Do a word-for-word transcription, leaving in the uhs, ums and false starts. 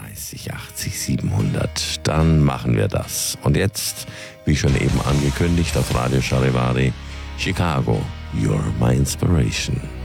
dreißig achtzig siebenhundert. Dann machen wir das. Und jetzt, wie schon eben angekündigt auf Radio Charivari, Chicago, You're My Inspiration.